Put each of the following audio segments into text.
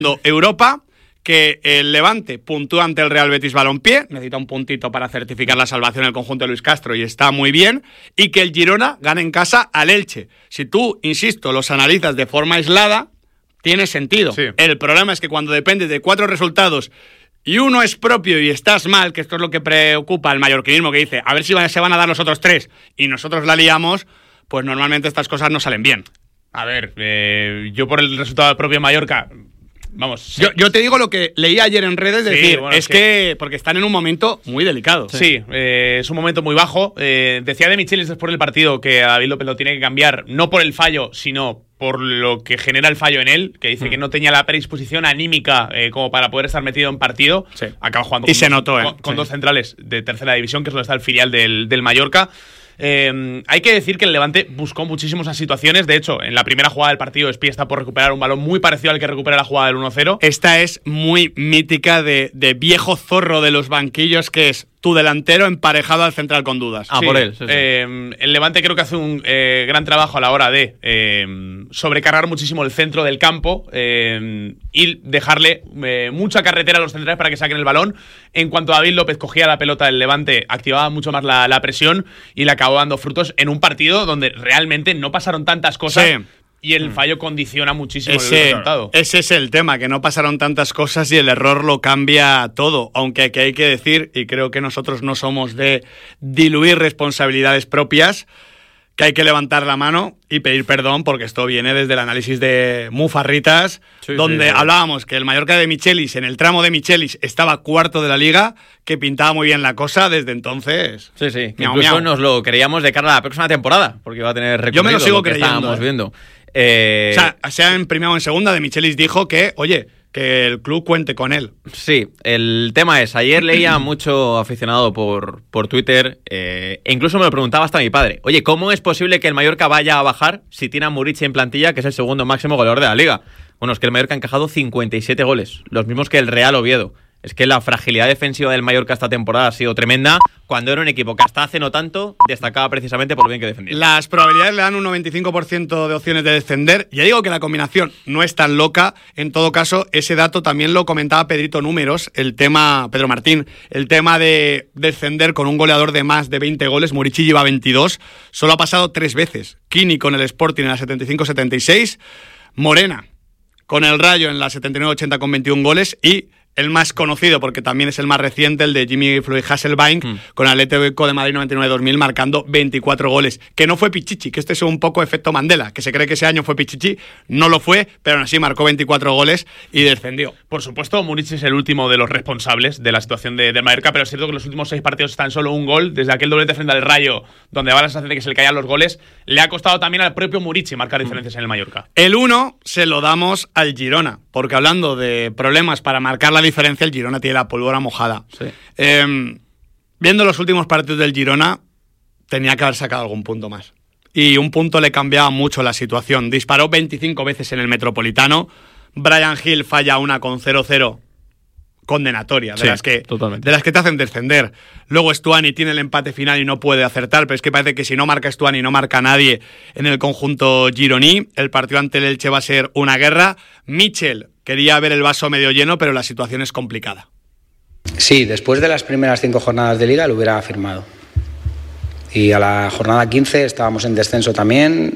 Europa, que el Levante puntúa ante el Real Betis Balompié, necesita un puntito para certificar la salvación del conjunto de Luis Castro y está muy bien, y que el Girona gane en casa al Elche. Si tú, insisto, los analizas de forma aislada, tiene sentido. Sí. El problema es que cuando dependes de 4 resultados y uno es propio y estás mal, que esto es lo que preocupa al mallorquinismo, que dice, a ver si se van a dar los otros 3 y nosotros la liamos, pues normalmente estas cosas no salen bien. A ver, yo por el resultado del propio Mallorca... Vamos. Yo te digo lo que leí ayer en redes, decir, bueno, es que porque están en un momento muy delicado. Sí, es un momento muy bajo. Decía de Michelis después del partido que a David López lo tiene que cambiar, no por el fallo, sino por lo que genera el fallo en él, que dice que no tenía la predisposición anímica como para poder estar metido en partido. Sí. Acaba jugando y se notó, con 2 centrales de tercera división, que es donde está el filial del Mallorca. Hay que decir que el Levante buscó muchísimas situaciones. De hecho, en la primera jugada del partido, Espía está por recuperar un balón muy parecido al que recupera la jugada del 1-0. Esta es muy mítica de viejo zorro de los banquillos, que es tu delantero emparejado al central con dudas. Sí, por él. Sí. El Levante creo que hace un gran trabajo a la hora de sobrecargar muchísimo el centro del campo y dejarle mucha carretera a los centrales para que saquen el balón. En cuanto a David López cogía la pelota del Levante, activaba mucho más la presión y le acabó dando frutos en un partido donde realmente no pasaron tantas cosas. Sí. Y el fallo condiciona muchísimo el resultado. Ese es el tema, que no pasaron tantas cosas y el error lo cambia todo. Aunque aquí hay que decir, y creo que nosotros no somos de diluir responsabilidades propias, que hay que levantar la mano y pedir perdón, porque esto viene desde el análisis de Mufarritas, donde hablábamos que el Mallorca de Michelis, en el tramo de Michelis, estaba cuarto de la Liga, que pintaba muy bien la cosa desde entonces. Sí. Incluso nos lo creíamos de cara a la próxima temporada, porque va a tener recorrido. Yo me lo sigo creyendo. Estábamos viendo. O sea en primera o en segunda, de Michelis dijo que, oye, que el club cuente con él. Sí, el tema es, ayer leía mucho aficionado por Twitter, e incluso me lo preguntaba hasta mi padre, oye, ¿cómo es posible que el Mallorca vaya a bajar si tiene a Murici en plantilla, que es el segundo máximo goleador de la Liga? Bueno, es que el Mallorca ha encajado 57 goles, los mismos que el Real Oviedo. Es que la fragilidad defensiva del Mallorca esta temporada ha sido tremenda, cuando era un equipo que hasta hace no tanto destacaba precisamente por lo bien que defendía. Las probabilidades le dan un 95% de opciones de descender. Ya digo que la combinación no es tan loca. En todo caso, ese dato también lo comentaba Pedro Martín, el tema de descender con un goleador de más de 20 goles. Murici lleva 22, solo ha pasado 3 veces. Kini con el Sporting en la 75-76, Morena con el Rayo en la 79-80 con 21 goles y el más conocido, porque también es el más reciente, el de Jimmy Floyd Hasselbaink, con el Atlético de Madrid 99-2000 marcando 24 goles. Que no fue Pichichi, que este es un poco efecto Mandela, que se cree que ese año fue Pichichi, no lo fue, pero aún así marcó 24 goles y descendió. Por supuesto, Murici es el último de los responsables de la situación del Mallorca, pero es cierto que los últimos 6 partidos están solo un gol, desde aquel doblete frente al Rayo, donde va la sensación de que se le caían los goles, le ha costado también al propio Murici marcar diferencias en el Mallorca. El 1 se lo damos al Girona, porque hablando de problemas para marcar la diferencia, el Girona tiene la pólvora mojada. Sí. Viendo los últimos partidos del Girona, tenía que haber sacado algún punto más. Y un punto le cambiaba mucho la situación. Disparó 25 veces en el Metropolitano. Brian Hill falla una con 0-0 condenatoria, de las que te hacen descender. Luego Stuani tiene el empate final y no puede acertar, pero es que parece que si no marca Stuani no marca nadie en el conjunto gironí. El partido ante el Elche va a ser una guerra. Mitchell quería ver el vaso medio lleno, pero la situación es complicada. Sí, después de las primeras 5 jornadas de Liga lo hubiera firmado. Y a la jornada 15 estábamos en descenso también.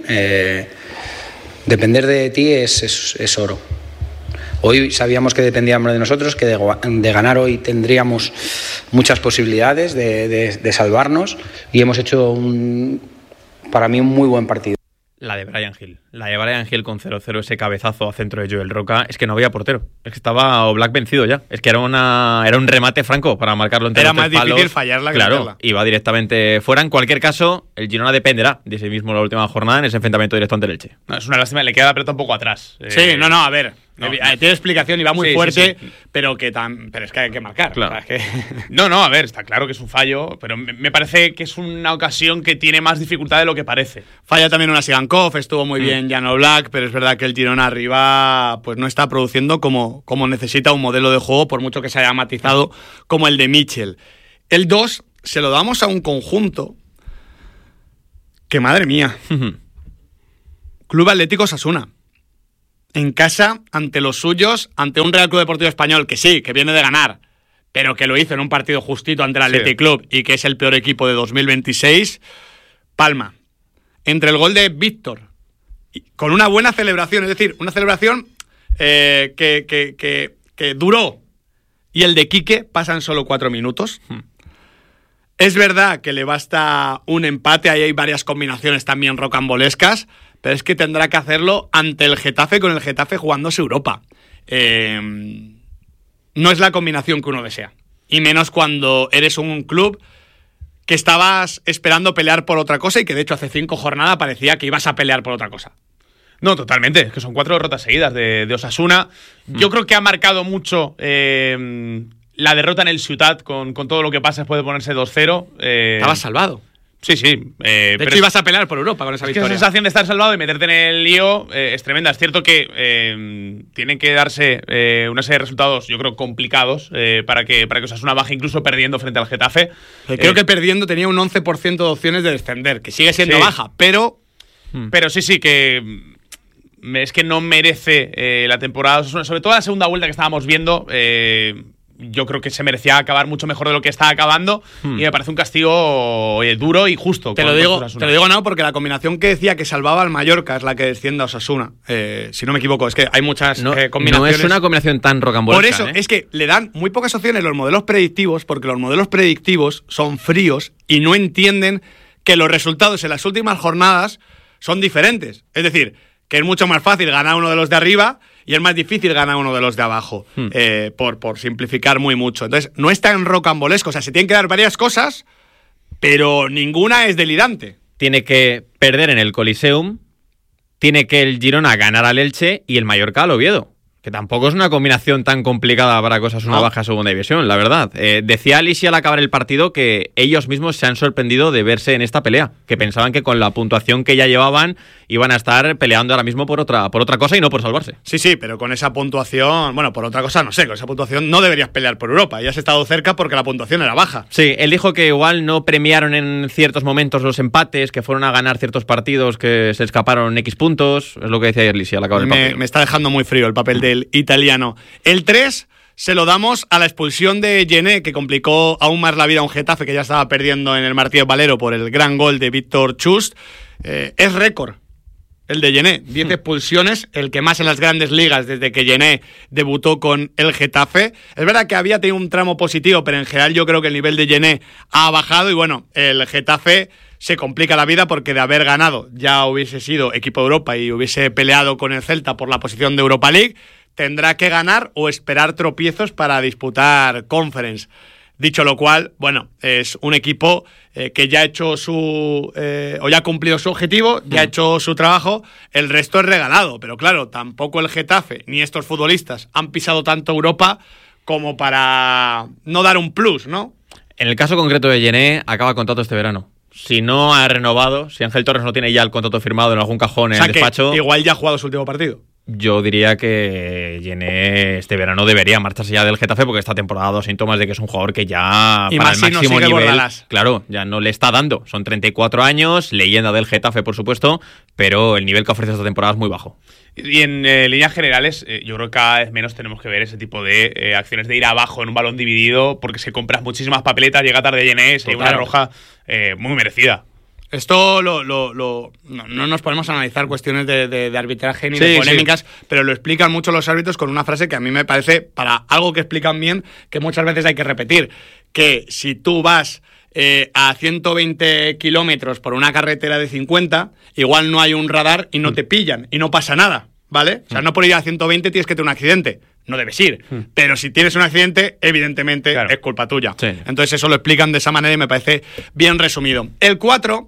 Depender de ti es oro. Hoy sabíamos que dependíamos de nosotros, que de ganar hoy tendríamos muchas posibilidades de salvarnos y hemos hecho para mí un muy buen partido. La de Brian Hill con 0-0, ese cabezazo a centro de Joel Roca, es que no había portero, es que estaba Oblak vencido ya, es que era un remate franco para marcarlo entre los 3 palos. Era más difícil fallarla que meterla. Iba directamente fuera. En cualquier caso, el Girona dependerá de sí mismo la última jornada en ese enfrentamiento directo ante el Elche. No, es una lástima, le queda la pelota un poco atrás. Sí, a ver. Tiene explicación y va muy fuerte, sí. Pero es que hay que marcar. Claro. O sea, es que... No, a ver, está claro que es un fallo, pero me parece que es una ocasión que tiene más dificultad de lo que parece. Falla también una Sigankov, estuvo muy bien Jan Oblak, pero es verdad que el Girona arriba pues no está produciendo como necesita un modelo de juego, por mucho que se haya matizado como el de Mitchell. El 2 se lo damos a un conjunto que, madre mía, Club Atlético Osasuna. en casa, ante los suyos, ante un Real Club Deportivo Español que sí, que viene de ganar, pero que lo hizo en un partido justito ante el Athletic Club y que es el peor equipo de 2026, palma. Entre el gol de Víctor, con una buena celebración, es decir, una celebración que duró, y el de Quique pasan solo 4 minutos. Es verdad que le basta un empate, ahí hay varias combinaciones también rocambolescas, pero es que tendrá que hacerlo ante el Getafe, con el Getafe jugándose Europa. No es la combinación que uno desea, y menos cuando eres un club que estabas esperando pelear por otra cosa y que de hecho hace 5 jornadas parecía que ibas a pelear por otra cosa. No, totalmente. Es que son 4 derrotas seguidas de Osasuna. Yo creo que ha marcado mucho la derrota en el Ciutat con todo lo que pasa después de ponerse 2-0. Estabas salvado. Sí, sí. De hecho, ibas a pelear por Europa con esa victoria. Que esa sensación de estar salvado y meterte en el lío es tremenda. Es cierto que tienen que darse una serie de resultados, yo creo, complicados para que Osasuna baje incluso perdiendo frente al Getafe. Creo que perdiendo tenía un 11% de opciones de descender, que sigue siendo baja, pero... Pero sí, que... Es que no merece la temporada, sobre todo la segunda vuelta que estábamos viendo. Yo creo que se merecía acabar mucho mejor de lo que está acabando y me parece un castigo duro y justo. Te lo digo no, porque la combinación que decía que salvaba al Mallorca es la que desciende a Osasuna. Si no me equivoco, es que hay muchas combinaciones. No es una combinación tan rocambolesca. Por eso, es que le dan muy pocas opciones los modelos predictivos, porque los modelos predictivos son fríos y no entienden que los resultados en las últimas jornadas son diferentes. Es decir, que es mucho más fácil ganar uno de los de arriba y es más difícil ganar uno de los de abajo, por simplificar muy mucho. Entonces, no es tan rocambolesco. O sea, se tienen que dar varias cosas, pero ninguna es delirante. Tiene que perder en el Coliseum, tiene que el Girona ganar al Elche y el Mallorca al Oviedo. Que tampoco es una combinación tan complicada para que Osasuna baje a segunda división, la verdad. Decía Alisi al acabar el partido que ellos mismos se han sorprendido de verse en esta pelea, que pensaban que con la puntuación que ya llevaban iban a estar peleando ahora mismo por otra cosa y no por salvarse. Sí, pero con esa puntuación, bueno, por otra cosa no sé, con esa puntuación no deberías pelear por Europa, ya has estado cerca porque la puntuación era baja. Sí, él dijo que igual no premiaron en ciertos momentos los empates, que fueron a ganar ciertos partidos que se escaparon X puntos, es lo que decía Alisi al acabar el partido. Me está dejando muy frío el papel del italiano. El 3 se lo damos a la expulsión de Gené, que complicó aún más la vida a un Getafe que ya estaba perdiendo en el Martínez Valero por el gran gol de Víctor Chust. Es récord el de Gené, 10 expulsiones, el que más en las grandes ligas desde que Gené debutó con el Getafe. Es verdad que había tenido un tramo positivo, pero en general yo creo que el nivel de Gené ha bajado y bueno, el Getafe se complica la vida porque de haber ganado ya hubiese sido equipo de Europa y hubiese peleado con el Celta por la posición de Europa League. Tendrá que ganar o esperar tropiezos para disputar Conference. Dicho lo cual, bueno, es un equipo que ya ha hecho o ya ha cumplido su objetivo, ya ha hecho su trabajo, el resto es regalado. Pero claro, tampoco el Getafe ni estos futbolistas han pisado tanto Europa como para no dar un plus, ¿no? En el caso concreto de Gené, acaba contrato este verano. Si no ha renovado, si Ángel Torres no tiene ya el contrato firmado en algún cajón en el despacho... igual ya ha jugado su último partido. Yo diría que Gené este verano debería marcharse ya del Getafe porque esta temporada ha dado síntomas de que es un jugador que ya y para más el máximo nivel, Bordalás. Claro, ya no le está dando. Son 34 años, leyenda del Getafe por supuesto, pero el nivel que ofrece esta temporada es muy bajo. Y en líneas generales, yo creo que cada vez menos tenemos que ver ese tipo de acciones de ir abajo en un balón dividido porque se compras muchísimas papeletas, llega tarde Gené, se lleva una roja muy merecida. Esto no nos ponemos a analizar cuestiones de arbitraje ni de polémicas, pero lo explican mucho los árbitros con una frase que a mí me parece, para algo que explican bien, que muchas veces hay que repetir, que si tú vas a 120 kilómetros por una carretera de 50, igual no hay un radar y no te pillan y no pasa nada, ¿vale? O sea, no por ir a 120 tienes que tener un accidente. No debes ir, pero si tienes un accidente, evidentemente es culpa tuya. Sí. Entonces eso lo explican de esa manera y me parece bien resumido. El 4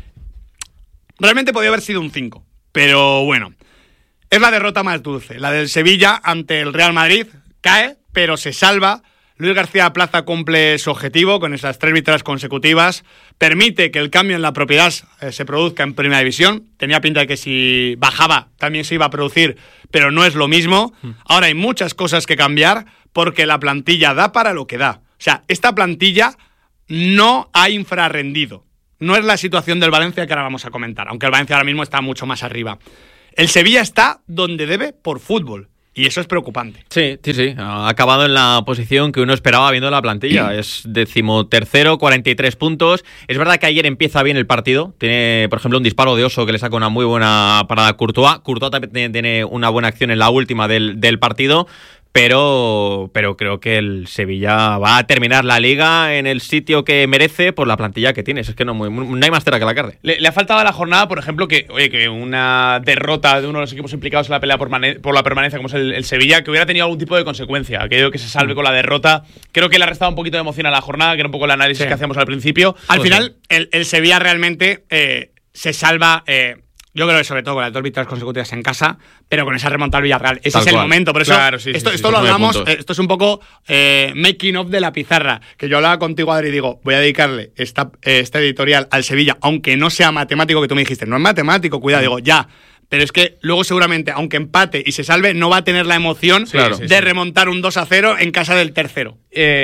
realmente podía haber sido un 5, pero bueno, es la derrota más dulce, la del Sevilla ante el Real Madrid. Cae, pero se salva. Luis García Plaza cumple su objetivo con esas 3 victorias consecutivas, permite que el cambio en la propiedad se produzca en Primera División. Tenía pinta de que si bajaba también se iba a producir, pero no es lo mismo. Ahora hay muchas cosas que cambiar porque la plantilla da para lo que da. O sea, esta plantilla no ha infrarrendido. No es la situación del Valencia que ahora vamos a comentar, aunque el Valencia ahora mismo está mucho más arriba. El Sevilla está donde debe por fútbol. Y eso es preocupante. Sí. Ha acabado en la posición que uno esperaba viendo la plantilla. Es 13º, 43 puntos. Es verdad que ayer empieza bien el partido. Tiene, por ejemplo, un disparo de Oso que le saca una muy buena parada a Courtois. Courtois también tiene una buena acción en la última del partido. Pero creo que el Sevilla va a terminar la Liga en el sitio que merece por la plantilla que tiene. Es que no hay más tela que la carne. Le ha faltado a la jornada, por ejemplo, que una derrota de uno de los equipos implicados en la pelea por la permanencia, como es el Sevilla, que hubiera tenido algún tipo de consecuencia. Aquello que se salve con la derrota. Creo que le ha restado un poquito de emoción a la jornada, que era un poco el análisis que hacíamos al principio. Al final, el Sevilla realmente se salva... yo creo que sobre todo con las 2 victorias consecutivas en casa, pero con esa remontada al Villarreal. Ese es el momento. Por eso, claro, esto lo hablamos, esto es un poco making of de la pizarra. Que yo hablaba contigo, Adri, y digo, voy a dedicarle este editorial al Sevilla, aunque no sea matemático, que tú me dijiste, no es matemático, cuidado, digo, ya. Pero es que luego seguramente, aunque empate y se salve, no va a tener la emoción de remontar un 2-0 en casa del tercero.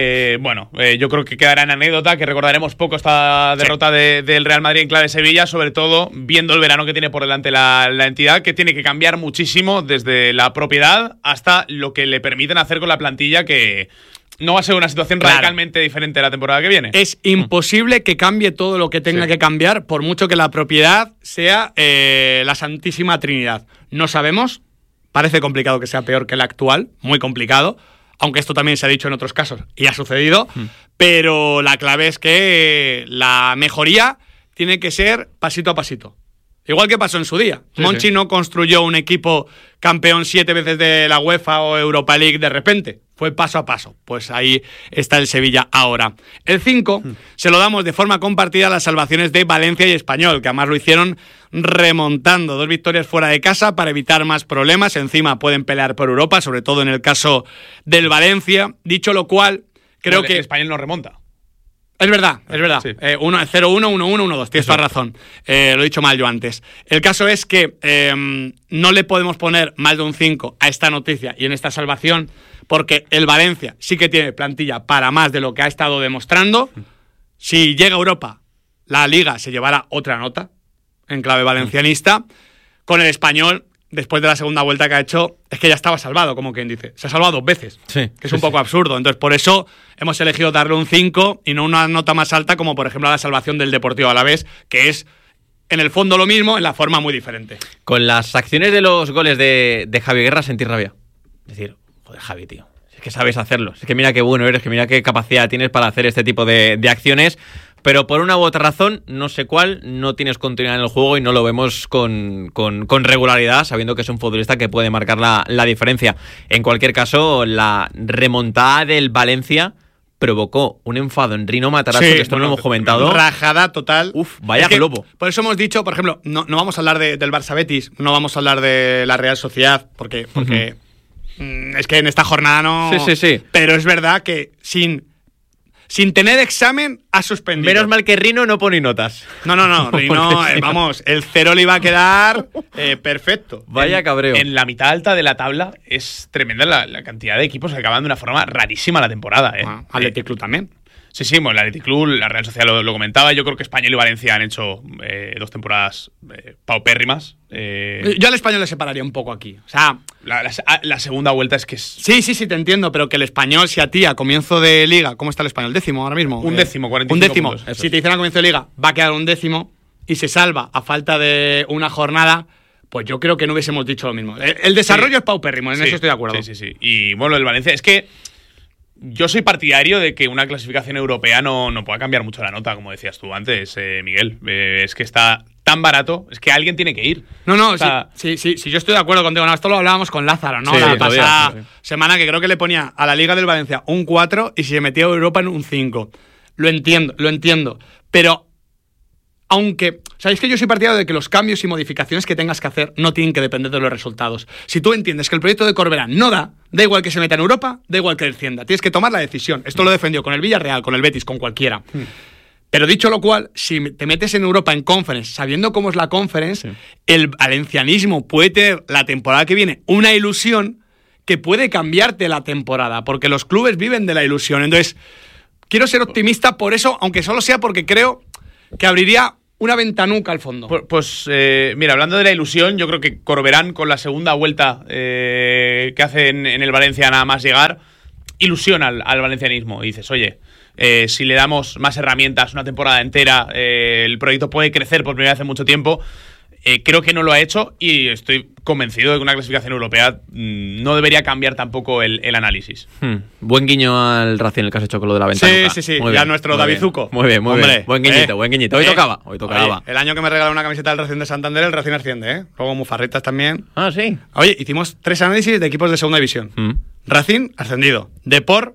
Yo creo que quedará en anécdota, que recordaremos poco esta derrota del Real Madrid en clave Sevilla, sobre todo viendo el verano que tiene por delante la entidad, que tiene que cambiar muchísimo desde la propiedad hasta lo que le permiten hacer con la plantilla, que no va a ser una situación radicalmente diferente la temporada que viene. Es imposible que cambie todo lo que tenga que cambiar, por mucho que la propiedad sea la Santísima Trinidad. No sabemos, parece complicado que sea peor que la actual, muy complicado, aunque esto también se ha dicho en otros casos y ha sucedido, pero la clave es que la mejoría tiene que ser pasito a pasito. Igual que pasó en su día. Monchi no construyó un equipo campeón 7 veces de la UEFA o Europa League de repente. Fue paso a paso. Pues ahí está el Sevilla ahora. El 5 se lo damos de forma compartida a las salvaciones de Valencia y Español, que además lo hicieron remontando. 2 victorias fuera de casa para evitar más problemas. Encima pueden pelear por Europa, sobre todo en el caso del Valencia. Dicho lo cual, creo que... El Español no remonta. Es verdad. Sí. 0-1, 1-1, 1-2. Tienes toda razón. Lo he dicho mal yo antes. El caso es que no le podemos poner más de un 5 a esta noticia y en esta salvación, porque el Valencia sí que tiene plantilla para más de lo que ha estado demostrando. Si llega a Europa, la Liga se llevará otra nota en clave valencianista. Con el Español, después de la segunda vuelta que ha hecho, es que ya estaba salvado, como quien dice. Se ha salvado 2 veces, que es un poco absurdo. Entonces, por eso hemos elegido darle un 5 y no una nota más alta, como por ejemplo a la salvación del Deportivo Alavés, que es en el fondo lo mismo, en la forma muy diferente. Con las acciones de los goles de Javi Guerra sentí rabia. Es decir, joder, Javi, tío, es que sabes hacerlo. Es que mira qué bueno eres, que mira qué capacidad tienes para hacer este tipo de acciones. Pero por una u otra razón, no sé cuál, no tienes continuidad en el juego y no lo vemos con regularidad, sabiendo que es un futbolista que puede marcar la diferencia. En cualquier caso, la remontada del Valencia provocó un enfado en Rino Matarazzo, que esto no lo hemos comentado. Rajada total. Vaya globo. Por eso hemos dicho, por ejemplo, no vamos a hablar del Barça Betis, no vamos a hablar de la Real Sociedad, porque es que en esta jornada no... Sí. Pero es verdad que sin tener examen, ha suspendido. Menos mal que Rino no pone notas. No, Rino, vamos, el 0 le iba a quedar perfecto. Vaya cabreo. En la mitad alta de la tabla es tremenda la cantidad de equipos que acaban de una forma rarísima la temporada. Athletic Club también. Sí, bueno, el Athletic Club, la Real Sociedad lo comentaba. Yo creo que Español y Valencia han hecho 2 temporadas paupérrimas. Yo al Español le separaría un poco aquí. O sea, la segunda vuelta es que es... Sí, te entiendo, pero que el Español, si a ti a comienzo de Liga, ¿cómo está el Español? 10º ahora mismo. Un 10º, 45 Un 10º. puntos. Si te dicen a comienzo de Liga, va a quedar un 10º y se salva a falta de una jornada, pues yo creo que no hubiésemos dicho lo mismo. El desarrollo es paupérrimo, en eso estoy de acuerdo. Sí. Y bueno, el Valencia, es que yo soy partidario de que una clasificación europea no pueda cambiar mucho la nota, como decías tú antes, Miguel. Es que está tan barato, es que alguien tiene que ir. No, o sea, sí, yo estoy de acuerdo contigo. No, esto lo hablábamos con Lázaro, ¿no? La pasada semana, que creo que le ponía a la Liga del Valencia un 4 y si se metía a Europa en un 5. Lo entiendo. Pero aunque... Sabéis que yo soy partidario de que los cambios y modificaciones que tengas que hacer no tienen que depender de los resultados. Si tú entiendes que el proyecto de Corberán no da igual que se meta en Europa, da igual que descienda. Tienes que tomar la decisión. Esto lo defendió con el Villarreal, con el Betis, con cualquiera. Pero dicho lo cual, si te metes en Europa en Conference, sabiendo cómo es la Conference, el valencianismo puede tener la temporada que viene una ilusión que puede cambiarte la temporada, porque los clubes viven de la ilusión. Entonces, quiero ser optimista por eso, aunque solo sea porque creo que abriría una ventanuca al fondo. Pues mira, hablando de la ilusión, yo creo que Corberán con la segunda vuelta que hace en el Valencia nada más llegar, ilusiona al valencianismo. Y dices, oye, si le damos más herramientas, una temporada entera, el proyecto puede crecer por primera vez en mucho tiempo. Creo que no lo ha hecho y estoy convencido de que una clasificación europea no debería cambiar tampoco el análisis. Buen guiño al Racing, el que has hecho con lo de la ventana. Sí. Ya nuestro David Zucco. Muy bien. Buen guiñito. Hoy tocaba. Oye, el año que me regaló una camiseta del Racing de Santander, el Racing asciende, ¿eh? Luego mufarritas también. Ah, sí. Oye, hicimos 3 análisis de equipos de segunda división. Racing, ascendido. Depor...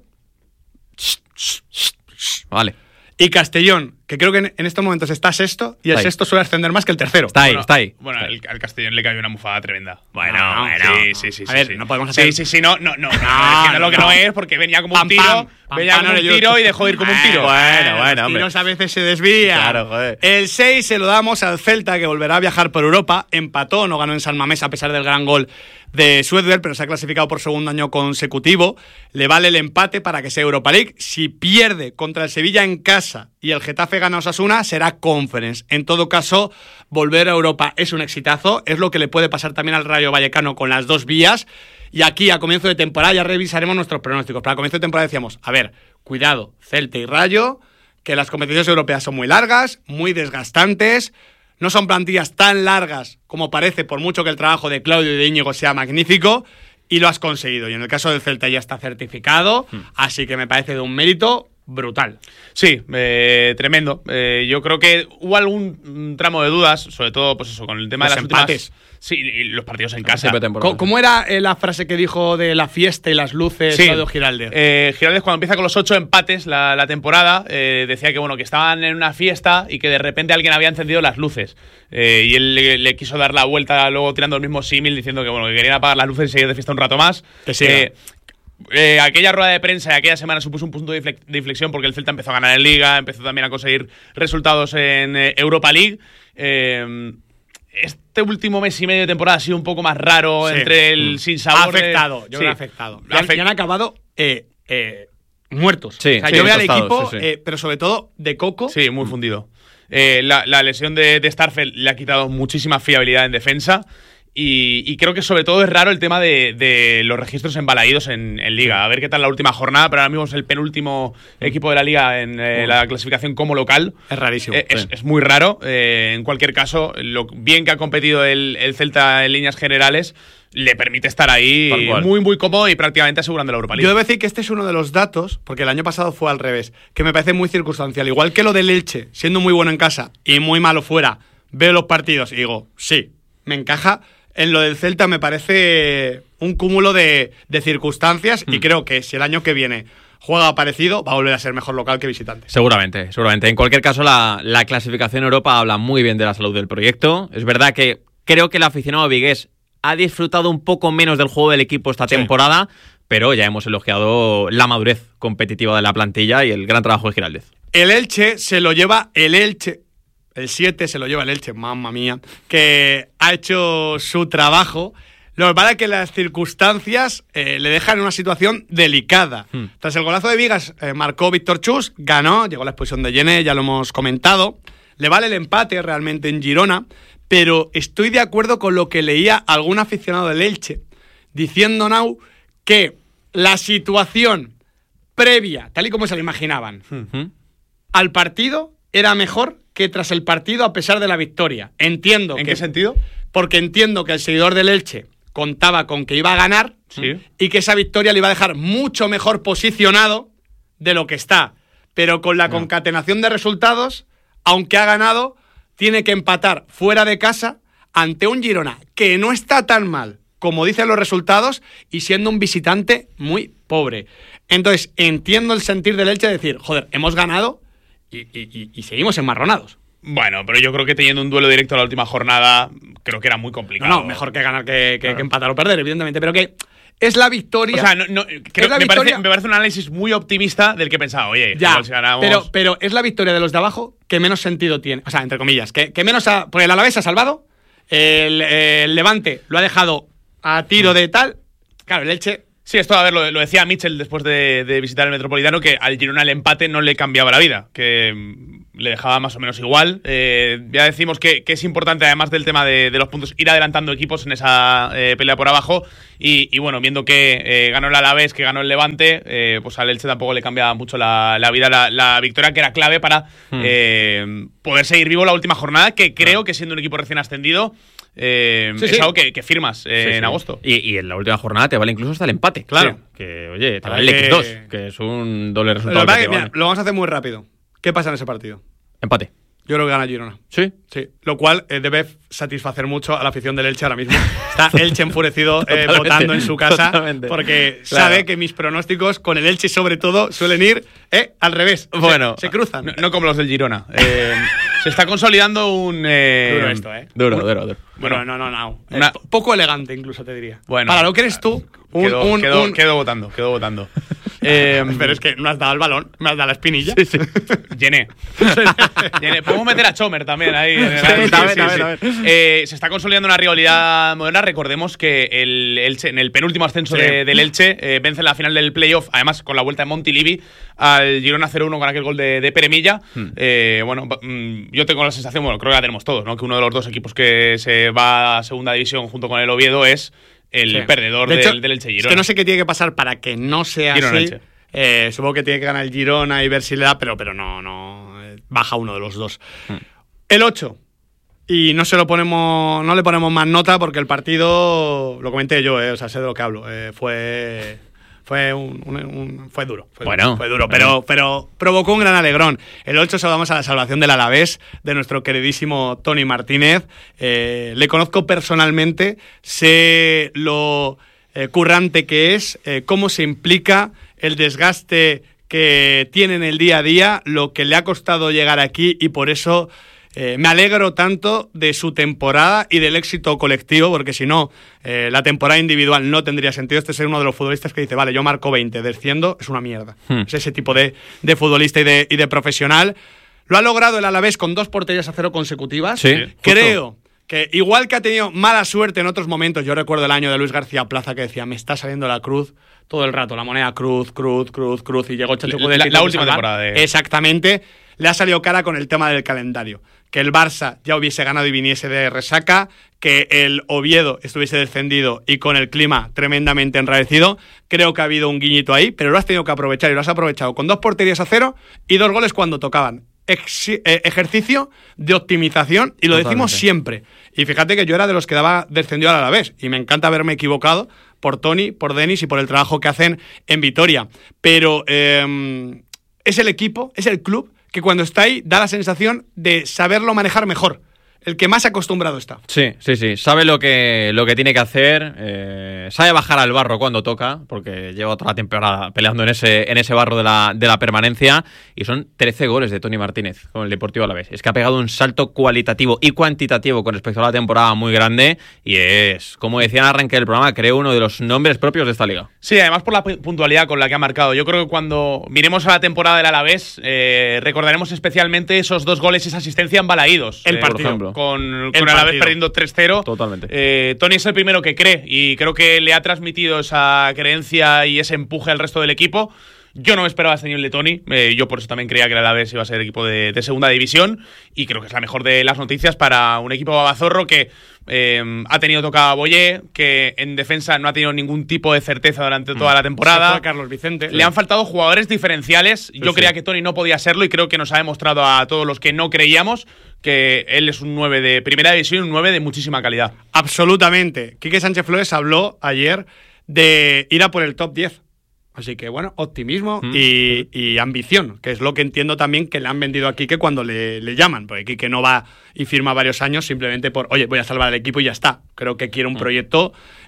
Vale. Y Castellón, que creo que en estos momentos está sexto, y el sexto suele ascender más que el tercero. Está ahí. Bueno, al Castellón le cayó una mufada tremenda. Bueno. Sí. A ver, no podemos hacer... Sí, no, lo que no es, porque venía como un tiro, y dejó de ir como un tiro. Bueno, los tiros a veces se desvían. Claro, joder. El 6 se lo damos al Celta, que volverá a viajar por Europa. Empató, no ganó en San Mamés a pesar del gran gol de Suedberg, pero se ha clasificado por segundo año consecutivo. Le vale el empate para que sea Europa League. Si pierde contra el Sevilla en casa y el Getafe gana a Osasuna, será Conference. En todo caso, volver a Europa es un exitazo. Es lo que le puede pasar también al Rayo Vallecano con las dos vías. Y aquí, a comienzo de temporada, ya revisaremos nuestros pronósticos. Para comienzo de temporada decíamos, a ver, cuidado, Celta y Rayo, que las competiciones europeas son muy largas, muy desgastantes. No son plantillas tan largas como parece, por mucho que el trabajo de Claudio y de Íñigo sea magnífico, y lo has conseguido. Y en el caso del Celta ya está certificado, así que me parece de un mérito brutal. Sí, tremendo. Yo creo que hubo algún tramo de dudas, sobre todo pues eso, con el tema Los de las empates. últimas... Sí, y los partidos en casa. ¿Cómo era la frase que dijo de la fiesta y las luces, Claudio Giraldez? Giraldez, cuando empieza con los 8 empates la temporada, decía que bueno, que estaban en una fiesta y que de repente alguien había encendido las luces. Y él le quiso dar la vuelta luego tirando el mismo símil, diciendo que bueno, que querían apagar las luces y seguir de fiesta un rato más. Aquella rueda de prensa de aquella semana supuso un punto de inflexión, porque el Celta empezó a ganar en Liga, empezó también a conseguir resultados en Europa League. Este último mes y medio de temporada ha sido un poco más raro, entre el sinsabor. Ha afectado, yo creo que ha afectado. Y han acabado muertos. Yo veo al equipo, pero sobre todo de Coco. Sí, muy fundido. La lesión de Starfelt le ha quitado muchísima fiabilidad en defensa. Y creo que sobre todo es raro el tema de los registros embalaídos en Liga. A ver qué tal la última jornada, pero ahora mismo es el penúltimo equipo de la Liga en la clasificación como local. Es rarísimo. Es muy raro. En cualquier caso, lo bien que ha competido el Celta en líneas generales le permite estar ahí muy, muy cómodo y prácticamente asegurando la Europa League. Yo debo decir que este es uno de los datos, porque el año pasado fue al revés, que me parece muy circunstancial. Igual que lo del Elche, siendo muy bueno en casa y muy malo fuera, veo los partidos y digo, sí, me encaja. En lo del Celta me parece un cúmulo de circunstancias y creo que si el año que viene juega parecido, va a volver a ser mejor local que visitante. Seguramente. En cualquier caso, la clasificación Europa habla muy bien de la salud del proyecto. Es verdad que creo que el aficionado vigués ha disfrutado un poco menos del juego del equipo esta temporada, pero ya hemos elogiado la madurez competitiva de la plantilla y el gran trabajo de Giraldez. El Elche se lo lleva el 7 se lo lleva el Elche, mamma mía, que ha hecho su trabajo. Lo que pasa es que las circunstancias le dejan en una situación delicada. Tras el golazo de Vigas, marcó Víctor Chus, ganó, llegó la expulsión de Yene, ya lo hemos comentado. Le vale el empate realmente en Girona, pero estoy de acuerdo con lo que leía algún aficionado del Elche, diciendo que la situación previa, tal y como se lo imaginaban, al partido era mejor que tras el partido a pesar de la victoria. Entiendo. ¿En qué sentido? Porque entiendo que el seguidor del Elche contaba con que iba a ganar y que esa victoria le iba a dejar mucho mejor posicionado de lo que está. Pero con la concatenación de resultados, aunque ha ganado, tiene que empatar fuera de casa ante un Girona que no está tan mal como dicen los resultados y siendo un visitante muy pobre. Entonces, entiendo el sentir del Elche de decir, joder, hemos ganado y seguimos enmarronados. Bueno, pero yo creo que teniendo un duelo directo a la última jornada, creo que era muy complicado. No, mejor que ganar que empatar o perder, evidentemente, pero que es la victoria. O sea, me parece un análisis muy optimista del que pensaba, oye, ya, si ganamos... pero es la victoria de los de abajo que menos sentido tiene. O sea, entre comillas, que menos porque el Alavés ha salvado, el Levante lo ha dejado a tiro de tal. Claro, el Elche... Sí, esto, a ver, lo decía Mitchell después de visitar el Metropolitano, que al Girona el empate no le cambiaba la vida, que le dejaba más o menos igual. Ya decimos que es importante, además del tema de los puntos, ir adelantando equipos en esa pelea por abajo. Y bueno, viendo que ganó el Alavés, que ganó el Levante, pues al Elche tampoco le cambia mucho la vida la victoria, que era clave para poder seguir vivo la última jornada, que creo que siendo un equipo recién ascendido es algo que firmas en agosto. Y en la última jornada te vale incluso hasta el empate. Claro. Que, oye, te vale el X2, que es un doble resultado. Mira, lo vamos a hacer muy rápido. ¿Qué pasa en ese partido? Empate. Yo creo que gana Girona. ¿Sí? Sí. Lo cual debe satisfacer mucho a la afición del Elche ahora mismo. Está Elche enfurecido votando en su casa porque sabe que mis pronósticos con el Elche sobre todo suelen ir al revés. Bueno, se cruzan. No como los del Girona. Se está consolidando un... Duro esto, Duro. Bueno, no. Poco elegante incluso te diría. Bueno, para lo que eres tú, quedo votando. Pero es que no has dado el balón, me has dado la espinilla. Sí. Llené. Podemos meter a Chomer también ahí. Se está consolidando una rivalidad moderna. Recordemos que el Elche, en el penúltimo ascenso del Elche, vence en la final del playoff, además con la vuelta en Montilivi, al Girona 0-1 con aquel gol de Peremilla. Yo tengo la sensación, creo que la tenemos todos, ¿no? Que uno de los dos equipos que se va a segunda división junto con el Oviedo es el perdedor del Elche Girona. Es que no sé qué tiene que pasar para que no sea Girona, así. Supongo que tiene que ganar el Girona y ver si le da, pero no baja uno de los dos. El 8. Y no le ponemos más nota porque el partido, lo comenté yo, o sea, sé de lo que hablo. Fue duro. Fue duro, pero provocó un gran alegrón. El 8 saludamos a la salvación del Alavés, de nuestro queridísimo Tony Martínez. Le conozco personalmente, sé lo currante que es, cómo se implica, el desgaste que tiene en el día a día, lo que le ha costado llegar aquí, y por eso me alegro tanto de su temporada y del éxito colectivo, porque si no, la temporada individual no tendría sentido. Este es uno de los futbolistas que dice, vale, yo marco 20, desciendo, es una mierda. Es ese tipo de futbolista y de profesional. Lo ha logrado el Alavés con 2 porterías a 0 consecutivas. Sí, creo que igual que ha tenido mala suerte en otros momentos, yo recuerdo el año de Luis García Plaza que decía, me está saliendo la cruz todo el rato, la moneda cruz, y llegó Chacho Cudet. La última temporada. Exactamente, le ha salido cara con el tema del calendario. Que el Barça ya hubiese ganado y viniese de resaca, que el Oviedo estuviese descendido y con el clima tremendamente enrarecido. Creo que ha habido un guiñito ahí, pero lo has tenido que aprovechar y lo has aprovechado con 2 porterías a 0 y 2 goles cuando tocaban. Ejercicio de optimización, y lo decimos siempre. Y fíjate que yo era de los que daba descendido al Alavés, y me encanta haberme equivocado por Tony, por Denis y por el trabajo que hacen en Vitoria. Pero es el equipo, es el club que cuando está ahí da la sensación de saberlo manejar mejor. El que más acostumbrado está. Sí. Sabe lo que tiene que hacer. Sabe bajar al barro cuando toca, porque lleva toda la temporada peleando en ese barro de la permanencia. Y son 13 goles de Tony Martínez con el Deportivo Alavés. Es que ha pegado un salto cualitativo y cuantitativo con respecto a la temporada muy grande. Y es, como decía en el arranque del programa, creo uno de los nombres propios de esta liga. Sí, además por la puntualidad con la que ha marcado. Yo creo que cuando miremos a la temporada del Alavés, recordaremos especialmente esos 2 goles y esa asistencia en Balaídos. El partido. Por ejemplo. Con el Alavés perdiendo 3-0. Totalmente. Tony es el primero que cree, y creo que le ha transmitido esa creencia y ese empuje al resto del equipo. Yo no me esperaba este nivel de Tony. Yo por eso también creía que el Alavés iba a ser equipo de segunda división, y creo que es la mejor de las noticias para un equipo babazorro que ha tenido tocado a Boyé, que en defensa no ha tenido ningún tipo de certeza durante toda la temporada. Se fue Carlos Vicente. Le han faltado jugadores diferenciales. Yo creía que Tony no podía serlo, y creo que nos ha demostrado a todos los que no creíamos que él es un 9 de primera división, un 9 de muchísima calidad. Absolutamente. Quique Sánchez Flores habló ayer de ir a por el top 10. Así que, bueno, optimismo y ambición, que es lo que entiendo también que le han vendido a Quique cuando le llaman. Porque Quique no va y firma varios años simplemente por, oye, voy a salvar al equipo y ya está. Creo que quiere un proyecto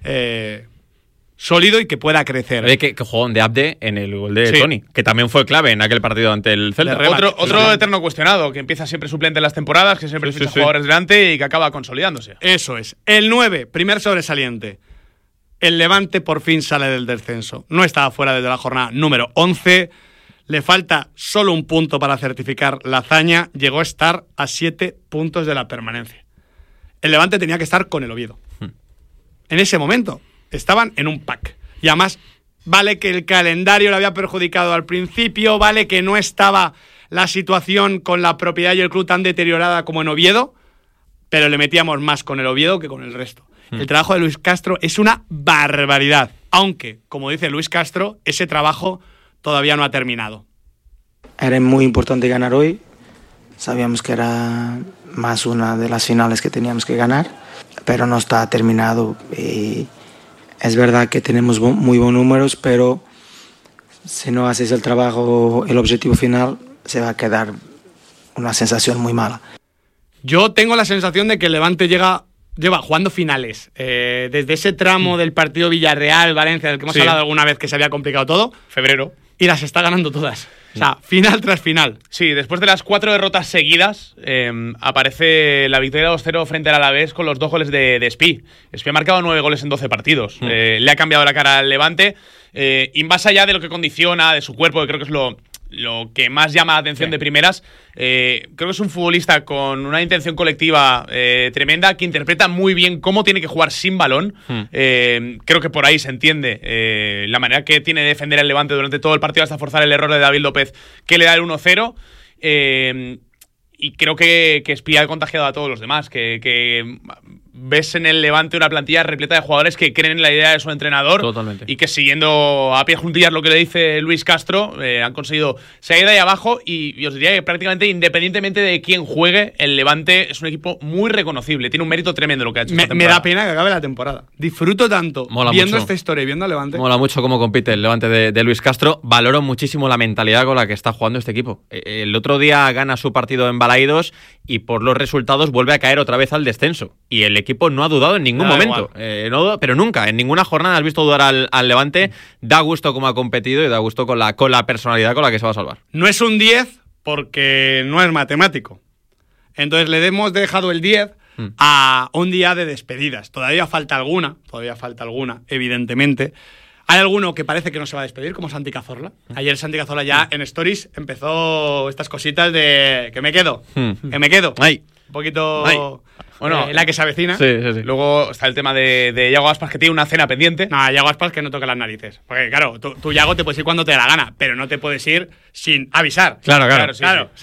sólido y que pueda crecer. Oye, que jugó de Abde en el gol de Tony, que también fue clave en aquel partido ante el Celta. Otro eterno cuestionado, que empieza siempre suplente en las temporadas, que siempre ficha jugadores delante y que acaba consolidándose. Eso es. El 9, primer sobresaliente. El Levante por fin sale del descenso. No estaba fuera desde la jornada número 11. Le falta solo un punto para certificar la hazaña. Llegó a estar a 7 puntos de la permanencia. El Levante tenía que estar con el Oviedo. En ese momento estaban en un pack. Y además vale que el calendario le había perjudicado al principio, vale que no estaba la situación con la propiedad y el club tan deteriorada como en Oviedo, pero le metíamos más con el Oviedo que con el resto. El trabajo de Luis Castro es una barbaridad, aunque, como dice Luis Castro, ese trabajo todavía no ha terminado. Era muy importante ganar hoy. Sabíamos que era más una de las finales que teníamos que ganar, pero no está terminado. Y es verdad que tenemos muy buenos números, pero si no haces el trabajo, el objetivo final, se va a quedar una sensación muy mala. Yo tengo la sensación de que el Levante lleva jugando finales. Desde ese tramo del partido Villarreal-Valencia, del que hemos hablado alguna vez que se había complicado todo. Febrero. Y las está ganando todas. O sea, final tras final. Sí, después de las 4 derrotas seguidas, aparece la victoria 2-0 frente al Alavés con los 2 goles de Espí. Espí ha marcado 9 goles en 12 partidos. Le ha cambiado la cara al Levante. Y más allá de lo que condiciona, de su cuerpo, que creo que es lo que más llama la atención de primeras, creo que es un futbolista con una intención colectiva tremenda, que interpreta muy bien cómo tiene que jugar sin balón. Creo que por ahí se entiende la manera que tiene de defender el Levante durante todo el partido hasta forzar el error de David López, que le da el 1-0. Y creo que Espía ha contagiado a todos los demás, que ves en el Levante una plantilla repleta de jugadores que creen en la idea de su entrenador. Totalmente. Y que siguiendo a pie juntillas lo que le dice Luis Castro, han conseguido salir de ahí abajo y os diría que prácticamente independientemente de quién juegue, el Levante es un equipo muy reconocible, tiene un mérito tremendo lo que ha hecho esta temporada. Me da pena que acabe la temporada. Disfruto tanto viendo esta historia y viendo al Levante. Mola mucho cómo compite el Levante de Luis Castro. Valoro muchísimo la mentalidad con la que está jugando este equipo. El otro día gana su partido en Balaidos y por los resultados vuelve a caer otra vez al descenso. Y el equipo no ha dudado en ningún momento. Pero nunca, en ninguna jornada has visto dudar al Levante. Da gusto cómo ha competido y da gusto con la personalidad con la que se va a salvar. No es un 10 porque no es matemático. Entonces le hemos dejado el 10 a un día de despedidas. Todavía falta alguna, evidentemente. Hay alguno que parece que no se va a despedir, como Santi Cazorla. Ayer Santi Cazorla ya en Stories empezó estas cositas de que me quedo. Ay. Un poquito Bueno, la que se avecina. Sí. Luego está el tema de Iago Aspas, que tiene una cena pendiente. No, Iago Aspas que no toque las narices. Porque claro, tú Iago te puedes ir cuando te dé la gana, pero no te puedes ir sin avisar. Claro. Claro. Claro.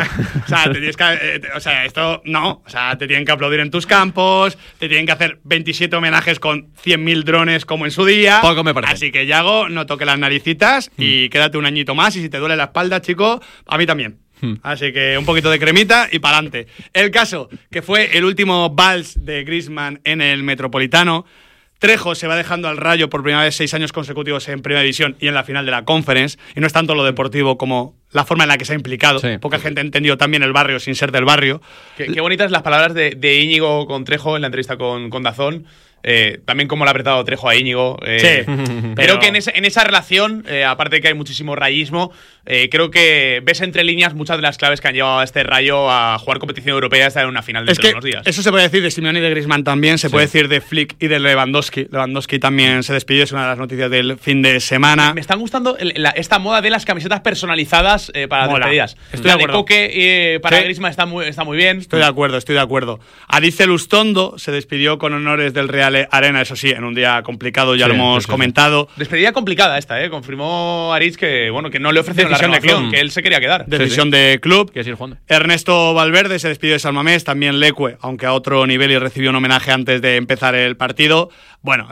O sea, te tienes que, esto no. O sea, te tienen que aplaudir en tus campos, te tienen que hacer 27 homenajes con 100.000 drones como en su día. Poco me parece. Así que Iago, no toque las naricitas y quédate un añito más. Y si te duele la espalda, chico, a mí también. Así que un poquito de cremita y para adelante. El caso, que fue el último vals de Griezmann en el Metropolitano. Trejo se va dejando al Rayo por primera vez 6 años consecutivos en Primera División y en la final de la Conference. Y no es tanto lo deportivo como la forma en la que se ha implicado. Sí. Poca gente ha entendido también el barrio sin ser del barrio. Qué bonitas las palabras de Íñigo con Trejo en la entrevista con Dazón. También como le ha apretado Trejo a Íñigo. Sí, Creo que en esa relación, aparte de que hay muchísimo rayismo, creo que ves entre líneas muchas de las claves que han llevado a este Rayo a jugar competición europea y a estar en una final dentro de unos días. Eso se puede decir de Simeone y de Griezmann también, se puede decir de Flick y de Lewandowski. Lewandowski también se despidió, es una de las noticias del fin de semana. Me están gustando esta moda de las camisetas personalizadas para las despedidas. Estoy de acuerdo. Coque para Griezmann está muy bien. Estoy de acuerdo. Adice Lustondo se despidió con honores del Real Arena, eso sí, en un día complicado, ya lo hemos comentado. Despedida complicada esta, confirmó Aritz que no le ofrecieron la renovación, que él se quería quedar. Decisión de club. Quieres ir jugando. Ernesto Valverde se despidió de San Mamés, también Leque, aunque a otro nivel, y recibió un homenaje antes de empezar el partido. Bueno,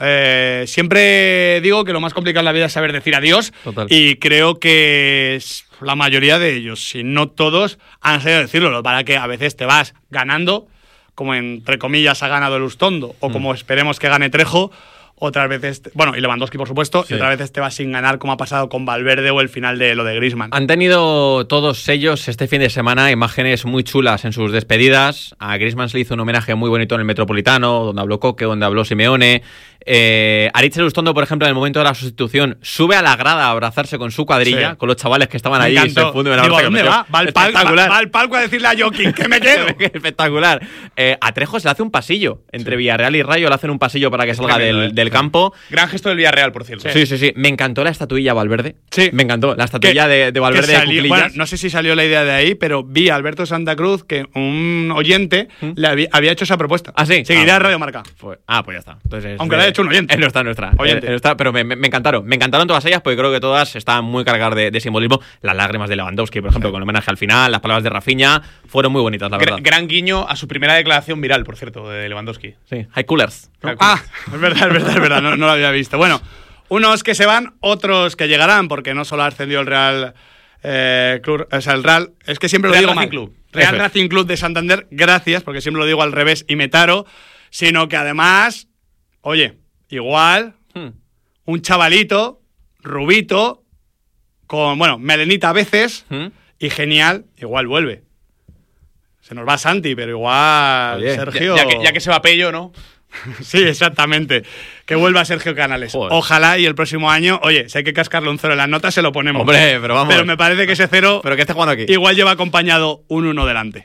siempre digo que lo más complicado en la vida es saber decir adiós. Total. Y creo que la mayoría de ellos, si no todos, han sabido decirlo, para que a veces te vas ganando, como entre comillas ha ganado el Lustondo, o como esperemos que gane Trejo, otras veces, y Lewandowski por supuesto, y otras veces te vas sin ganar, como ha pasado con Valverde o el final de lo de Griezmann. Han tenido todos ellos este fin de semana imágenes muy chulas en sus despedidas. A Griezmann se le hizo un homenaje muy bonito en el Metropolitano, donde habló Coque, donde habló Simeone. Aritz Lustondo, por ejemplo, en el momento de la sustitución, sube a la grada a abrazarse con su cuadrilla, con los chavales que estaban allí. Se funde una ¿dónde va? Va al palco a decirle a Joaquín que me quedo. Espectacular. A Trejo se le hace un pasillo. Entre Villarreal y Rayo le hacen un pasillo para que salga del campo. Gran gesto del Villarreal, por cierto. Sí. Me encantó la estatuilla Valverde. Sí. Me encantó la estatuilla de Valverde de cuclillas. Bueno, no sé si salió la idea de ahí, pero vi a Alberto Santa Cruz que un oyente le había hecho esa propuesta. ¿Ah, sí? Seguirá a Radio Marca. Pues ya está. Entonces, aunque la hecho un oyente. Es nuestra. Oyente. Pero me encantaron. Me encantaron todas ellas porque creo que todas estaban muy cargadas de simbolismo. Las lágrimas de Lewandowski, por ejemplo, con el homenaje al final, las palabras de Rafinha, fueron muy bonitas, la verdad. Gran guiño a su primera declaración viral, por cierto, de Lewandowski. Sí, high coolers. ¿no? Es verdad, no lo había visto. Bueno, unos que se van, otros que llegarán, porque no solo ha ascendido el Real Club, o sea, el Real, es que siempre lo Real digo Racing mal. Club. Real Racing Club de Santander, gracias, porque siempre lo digo al revés y me taro, sino que además, oye, igual, un chavalito, rubito, con, bueno, melenita a veces, y genial, igual vuelve. Se nos va Santi, pero igual, oye, Sergio... Ya que se va Pello, ¿no? Sí, exactamente. Que vuelva Sergio Canales. Joder. Ojalá y el próximo año, oye, si hay que cascarle un 0 en las notas, se lo ponemos. Hombre, pero vamos. Pero me parece que ese 0 ¿Pero qué está jugando aquí? igual lleva acompañado un 1 delante.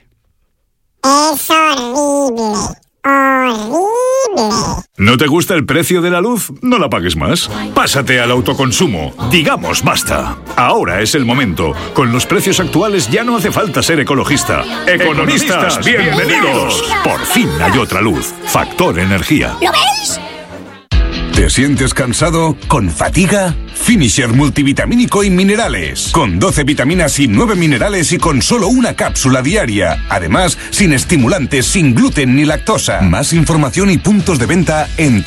Es horrible. Horrible. ¿No te gusta el precio de la luz? No la pagues más. Pásate al autoconsumo. Digamos basta. Ahora es el momento. Con los precios actuales ya no hace falta ser ecologista. Economistas, bienvenidos. Por fin hay otra luz. Factor Energía. ¿Lo veis? ¿Te sientes cansado? ¿Con fatiga? Finisher multivitamínico y minerales. Con 12 vitaminas y 9 minerales y con solo una cápsula diaria. Además, sin estimulantes, sin gluten ni lactosa. Más información y puntos de venta en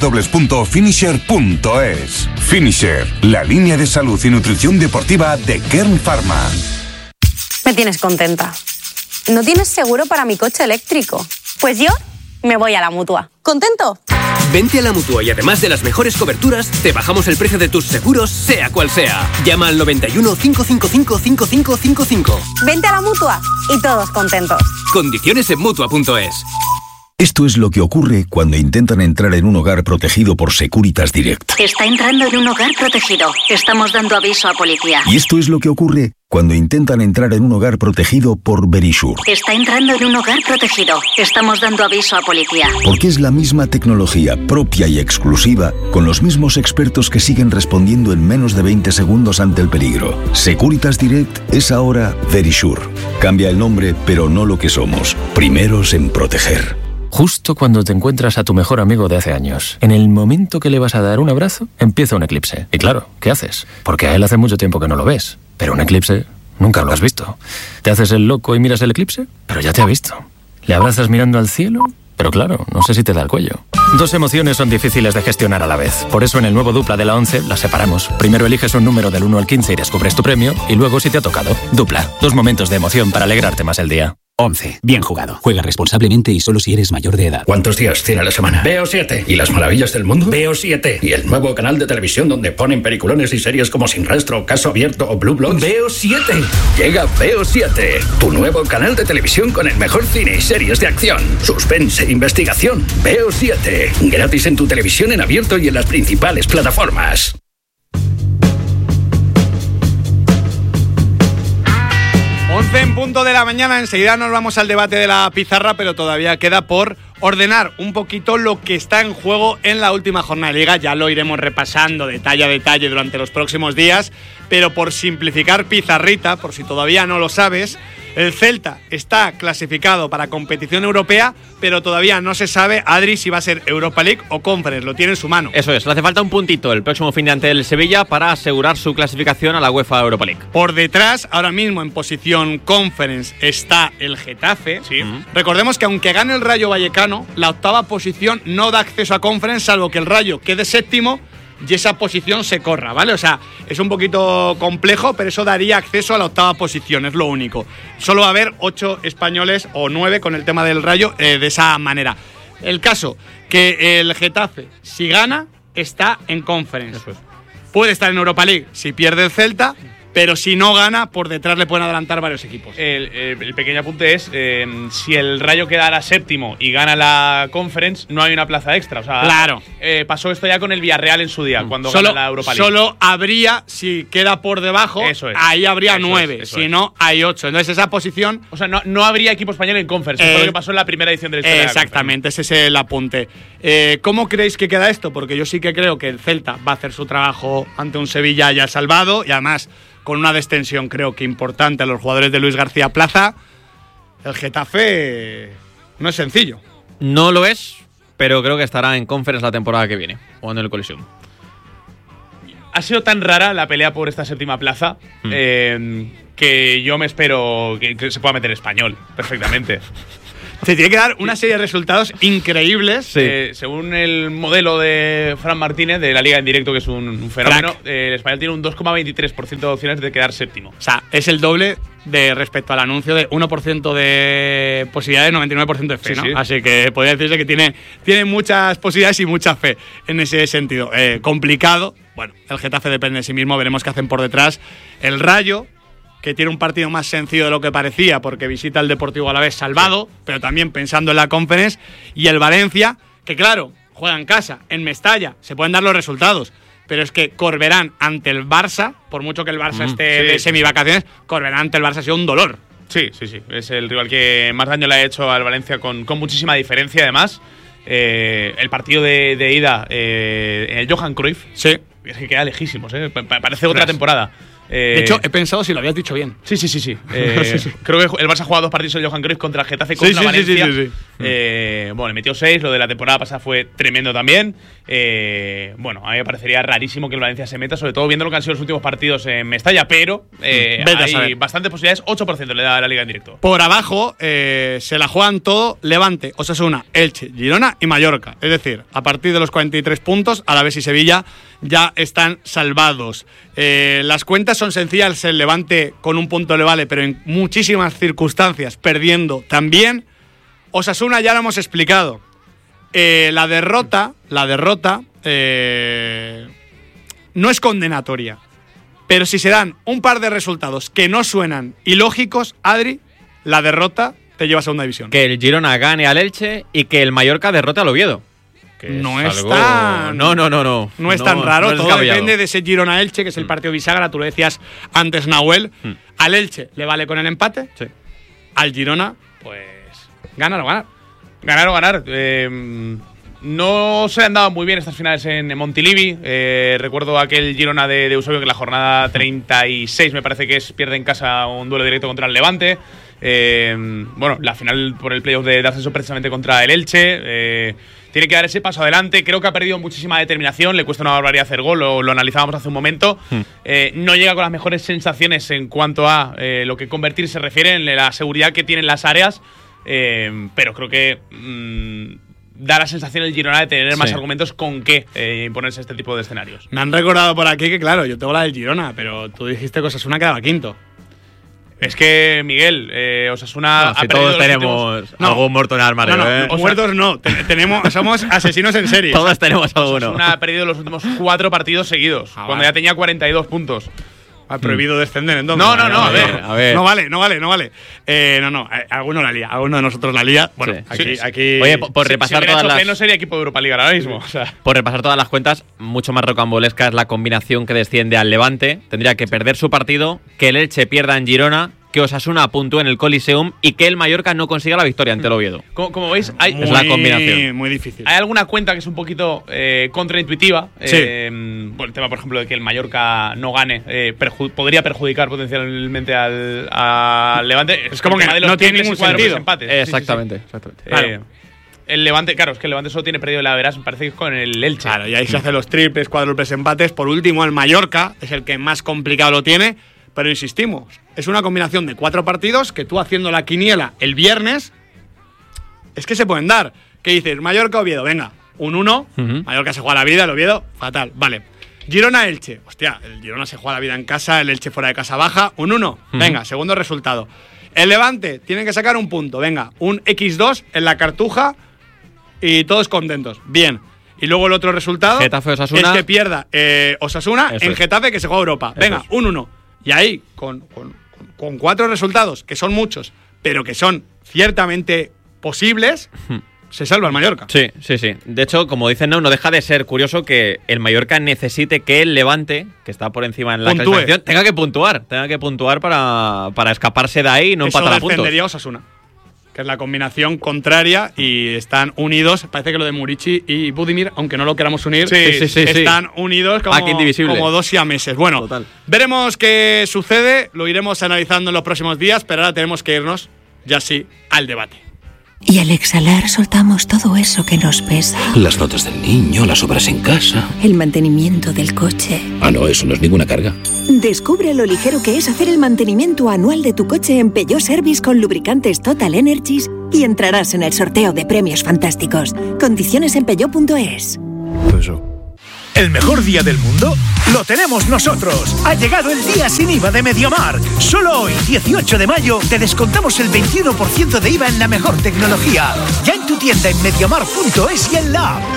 www.finisher.es. Finisher, la línea de salud y nutrición deportiva de Kern Pharma. Me tienes contenta. ¿No tienes seguro para mi coche eléctrico? Pues yo me voy a la Mutua. ¿Contento? Vente a la Mutua y además de las mejores coberturas, te bajamos el precio de tus seguros, sea cual sea. Llama al 91 555 5555. Vente a la Mutua y todos contentos. Condiciones en Mutua.es. Esto es lo que ocurre cuando intentan entrar en un hogar protegido por Securitas Direct. Está entrando en un hogar protegido. Estamos dando aviso a policía. Y esto es lo que ocurre cuando intentan entrar en un hogar protegido por Verisure. Está entrando en un hogar protegido. Estamos dando aviso a policía. Porque es la misma tecnología propia y exclusiva, con los mismos expertos que siguen respondiendo en menos de 20 segundos ante el peligro. Securitas Direct es ahora Verisure. Cambia el nombre, pero no lo que somos. Primeros en proteger. Justo cuando te encuentras a tu mejor amigo de hace años, en el momento que le vas a dar un abrazo, empieza un eclipse. Y claro, ¿qué haces? Porque a él hace mucho tiempo que no lo ves. Pero un eclipse nunca lo has visto. ¿Te haces el loco y miras el eclipse? Pero ya te ha visto. ¿Le abrazas mirando al cielo? Pero claro, no sé si te da el cuello. Dos emociones son difíciles de gestionar a la vez. Por eso en el nuevo Dupla de la 11 las separamos. Primero eliges un número del 1 al 15 y descubres tu premio. Y luego si te ha tocado. Dupla. Dos momentos de emoción para alegrarte más el día. 11. Bien jugado. Juega responsablemente y solo si eres mayor de edad. ¿Cuántos días tiene la semana? Veo 7. ¿Y las maravillas del mundo? Veo 7. ¿Y el nuevo canal de televisión donde ponen peliculones y series como Sin Rastro, Caso Abierto o Blue Bloods? Veo 7. Llega Veo 7. Tu nuevo canal de televisión con el mejor cine y series de acción, suspense e investigación. Veo 7. Gratis en tu televisión en abierto y en las principales plataformas. 11 en punto de la mañana, enseguida nos vamos al debate de la pizarra, pero todavía queda por ordenar un poquito lo que está en juego en la última jornada de Liga. Ya lo iremos repasando detalle a detalle durante los próximos días, pero por simplificar pizarrita, por si todavía no lo sabes, el Celta está clasificado para competición europea, pero todavía no se sabe, Adri, si va a ser Europa League o Conference, lo tiene en su mano. Eso es, le hace falta un puntito el próximo fin de ante el Sevilla para asegurar su clasificación a la UEFA Europa League. Por detrás, ahora mismo en posición Conference está el Getafe. Sí. Recordemos que aunque gane el Rayo Vallecano, la octava posición no da acceso a Conference, salvo que el Rayo quede séptimo y esa posición se corra, ¿vale? O sea, es un poquito complejo, pero eso daría acceso a la octava posición, es lo único. Solo va a haber 8 españoles o 9 con el tema del Rayo de esa manera. El caso, que el Getafe, si gana, está en Conference. Eso es. Puede estar en Europa League si pierde el Celta, pero si no gana, por detrás le pueden adelantar varios equipos. El pequeño apunte es, si el Rayo quedara séptimo y gana la Conference, no hay una plaza extra. O sea, claro. Pasó esto ya con el Villarreal en su día, cuando gana la Europa League. Solo habría, si queda por debajo, eso es, ahí habría eso 9. Es, si no, hay 8. Entonces esa posición... O sea, no habría equipo español en Conference, que fue lo que pasó en la primera edición de la historia. Exactamente, ese es el apunte. ¿Cómo creéis que queda esto? Porque yo sí que creo que el Celta va a hacer su trabajo ante un Sevilla ya salvado y además con una descensión creo que importante a los jugadores de Luis García Plaza. El Getafe no es sencillo. No lo es, pero creo que estará en Conference la temporada que viene, jugando en el Coliseum. Ha sido tan rara la pelea por esta séptima plaza que yo me espero que se pueda meter Español perfectamente. Se tiene que dar una serie de resultados increíbles. Según el modelo de Fran Martínez de la Liga en Directo, que es un fenómeno, el Español tiene un 2,23% de opciones de quedar séptimo. O sea, es el doble de respecto al anuncio de 1% de posibilidades, 99% de fe, ¿no? Sí. Así que podría decirse que tiene muchas posibilidades y mucha fe en ese sentido. Complicado. Bueno, el Getafe depende de sí mismo, veremos qué hacen por detrás. El Rayo, que tiene un partido más sencillo de lo que parecía porque visita el Deportivo Alavés salvado, pero también pensando en la Conference, y el Valencia, que claro, juega en casa, en Mestalla, se pueden dar los resultados, pero es que Corberán ante el Barça, por mucho que el Barça esté de semivacaciones, Corberán ante el Barça ha sido un dolor. Sí, es el rival que más daño le ha hecho al Valencia con muchísima diferencia además. El partido de ida en el Johan Cruyff, es que queda lejísimos, parece otra temporada. De hecho, he pensado si lo habías dicho bien. Sí. Creo que el Barça ha jugado 2 partidos en el Johan Cruyff contra el Getafe y contra Valencia. Bueno, le metió 6, lo de la temporada pasada fue tremendo también. Bueno, a mí me parecería rarísimo que el Valencia se meta, sobre todo viendo lo que han sido los últimos partidos en Mestalla, pero hay bastantes posibilidades, 8% le da a la Liga en Directo. Por abajo se la juegan todo Levante, Osasuna, Elche, Girona y Mallorca. Es decir, a partir de los 43 puntos, Alavés y Sevilla ya están salvados. Las cuentas son sencillas, el Levante con un punto le vale, pero en muchísimas circunstancias perdiendo también. Osasuna ya lo hemos explicado. La derrota no es condenatoria, pero si se dan un par de resultados que no suenan ilógicos, Adri, la derrota te lleva a segunda división. Que el Girona gane al Elche y que el Mallorca derrote al Oviedo. No es tan raro, todo depende de ese Girona-Elche, que es el partido bisagra, tú lo decías antes, Nahuel. Al Elche le vale con el empate, al Girona, pues ganar o ganar. Ganar. No se le han dado muy bien estas finales en Montilivi. Recuerdo aquel Girona de Eusebio que en la jornada 36, me parece que pierde en casa un duelo directo contra el Levante. Bueno, la final por el playoff de ascenso precisamente contra el Elche. Tiene que dar ese paso adelante. Creo que ha perdido muchísima determinación. Le cuesta una barbaridad hacer gol. Lo analizábamos hace un momento. No llega con las mejores sensaciones en cuanto a lo que convertir se refiere, en la seguridad que tienen las áreas. Pero creo que da la sensación el Girona de tener más argumentos con qué imponerse este tipo de escenarios. Me han recordado por aquí que, claro, yo tengo la del Girona, pero tú dijiste que Osasuna quedaba quinto. Es que, Miguel, Osasuna ha perdido. Todos tenemos algún muerto en el armario. Muertos no. Somos asesinos en serie. Todos tenemos alguno. Osasuna ha perdido los últimos 4 partidos seguidos, cuando ya tenía 42 puntos. Ha prohibido descender, entonces. No, a ver. No vale. Alguno la lía. Alguno de nosotros la lía. Bueno, aquí. Oye, por repasar todas las. No sería equipo de Europa League ahora mismo. O sea. Por repasar todas las cuentas, mucho más rocambolesca es la combinación que desciende al Levante. Tendría que perder su partido, que el Elche pierda en Girona, que Osasuna puntúe en el Coliseum y que el Mallorca no consiga la victoria ante el Oviedo. Como veis, es la combinación. Muy difícil. Hay alguna cuenta que es un poquito contraintuitiva. Por el tema, por ejemplo, de que el Mallorca no gane, podría perjudicar potencialmente al Levante. Es como que no tiene ningún sentido. Exactamente. Claro. El Levante, claro, es que el Levante solo tiene perdido la veras, me parece que es con el Elche. Claro, y ahí se hacen los triples, cuádruples empates. Por último, el Mallorca es el que más complicado lo tiene. Pero insistimos, es una combinación de 4 partidos que tú haciendo la quiniela el viernes, es que se pueden dar. ¿Qué dices? Mallorca-Oviedo, venga, un 1, Mallorca se juega la vida, el Oviedo, fatal, vale. Girona-Elche, hostia, el Girona se juega la vida en casa, el Elche fuera de casa baja, un 1, venga, segundo resultado. El Levante tiene que sacar un punto, venga, un X2 en la Cartuja y todos contentos, bien. Y luego el otro resultado Getafe-Osasuna es que pierda Osasuna en Getafe, que se juega Europa, venga, un 1. Y ahí, con 4 resultados, que son muchos, pero que son ciertamente posibles, se salva el Mallorca. Sí. De hecho, como dicen, no deja de ser curioso que el Mallorca necesite que el Levante, que está por encima en la clasificación, tenga que puntuar para escaparse de ahí y no empatar a puntos. Eso defendería Osasuna, que es la combinación contraria, y están unidos. Parece que lo de Murici y Budimir, aunque no lo queramos unir, están unidos como 2 siameses. Bueno, veremos qué sucede, lo iremos analizando en los próximos días, pero ahora tenemos que irnos ya sí al debate. Y al exhalar soltamos todo eso que nos pesa. Las notas del niño, las obras en casa. El mantenimiento del coche. Ah, no, eso no es ninguna carga. Descubre lo ligero que es hacer el mantenimiento anual de tu coche en Peugeot Service con lubricantes Total Energies y entrarás en el sorteo de premios fantásticos. Condiciones en peugeot.es. ¿El mejor día del mundo? ¡Lo tenemos nosotros! Ha llegado el día sin IVA de MediaMarkt. Solo hoy, 18 de mayo, te descontamos el 21% de IVA en la mejor tecnología. Ya en tu tienda en MediaMarkt.es y en la app.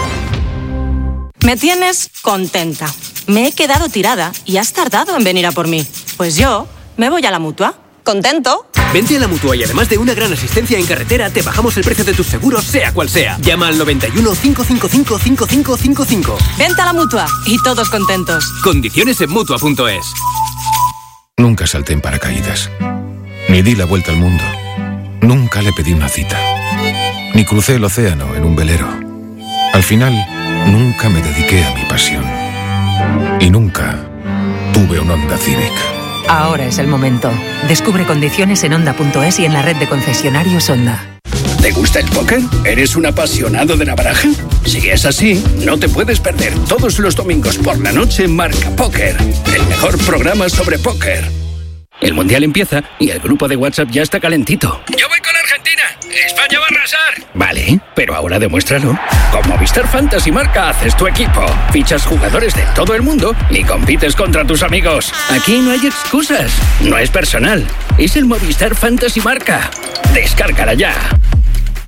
Me tienes contenta. Me he quedado tirada y has tardado en venir a por mí. Pues yo me voy a la Mutua. ¿Contento? Vente a la Mutua y además de una gran asistencia en carretera, te bajamos el precio de tus seguros, sea cual sea. Llama al 91 555 5555. Vente a la Mutua y todos contentos. Condiciones en Mutua.es. Nunca salté en paracaídas. Ni di la vuelta al mundo. Nunca le pedí una cita. Ni crucé el océano en un velero. Al final, nunca me dediqué a mi pasión. Y nunca tuve un Honda Civic. Ahora es el momento. Descubre condiciones en Honda.es y en la red de concesionarios Honda. ¿Te gusta el póker? ¿Eres un apasionado de la baraja? Si es así, no te puedes perder todos los domingos por la noche Marca Póker, el mejor programa sobre póker. El Mundial empieza y el grupo de WhatsApp ya está calentito. ¡Yo voy con Argentina! ¡España va a arrasar! Vale, pero ahora demuéstralo. Con Movistar Fantasy Marca haces tu equipo, fichas jugadores de todo el mundo y compites contra tus amigos. Aquí no hay excusas, no es personal, es el Movistar Fantasy Marca. Descárgala ya.